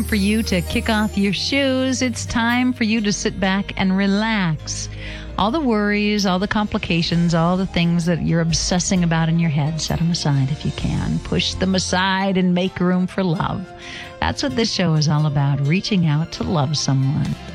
time for you to kick off your shoes. It's time for you to sit back and relax. All the worries, all the complications, all the things that you're obsessing about in your head, set them aside if you can. Push them aside and make room for love. That's what this show is all about, reaching out to love someone.